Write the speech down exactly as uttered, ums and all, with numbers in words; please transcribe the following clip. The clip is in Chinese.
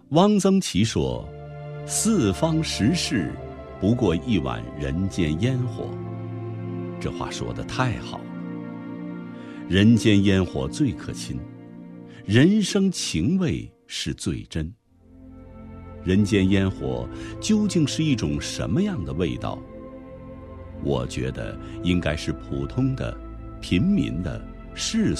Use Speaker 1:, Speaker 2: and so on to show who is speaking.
Speaker 1: 汪曾祺说：“四方食事，不过一碗人间烟火。”这话说得太好了。人间烟火最可亲，人生情味是最真。人间烟火究竟是一种什么样的味道？我觉得应该是普通的、平民的、世俗